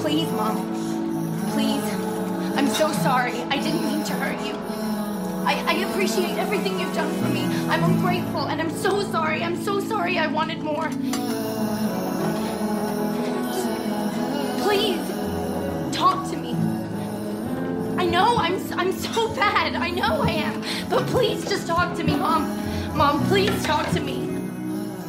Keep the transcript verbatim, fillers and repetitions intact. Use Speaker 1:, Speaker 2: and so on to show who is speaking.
Speaker 1: Please, Mom. Please. I'm so sorry. I didn't mean to hurt you. I, I appreciate everything you've done for me. I'm ungrateful, and I'm so sorry. I'm so sorry I wanted more. Please, talk to me. I know I'm, I'm so bad. I know I am. But please just talk to me, Mom. Mom, please talk to me.